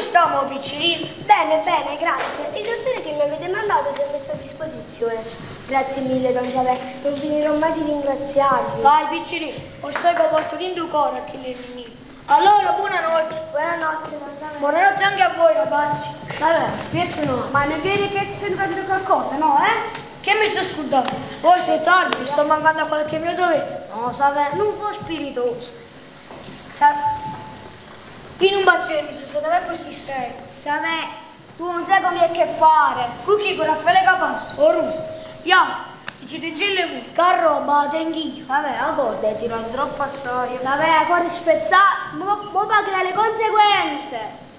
stiamo, piccerino? Bene, bene, grazie. Il dottore che mi avete mandato si è messo a disposizione. Grazie mille, don Giavè. Non finirò mai di ringraziarvi. Vai, piccerino, o sai che porto l'inducore a chi le finì. Allora, buonanotte. Buonanotte, don Giavè. Buonanotte anche a voi, ragazzi. Vabbè, aspetta no. Ma ne vedi che ti sei capito qualcosa, no, Che mi sto scudando? Voi siete tardi, mi sto mancando a qualche minuto dovere. No, Savè, non fu spiritoso. In un bazzino, mi sono stato per questi steli. Savè, tu non sai con che fare. Qui con Raffaele Capasso, o Russo. Io, ci tegelle qui, carro, ma tenghio. Savè, a volte tirano troppo a storia. Savè, cuore spezzato, mo paghi le conseguenze.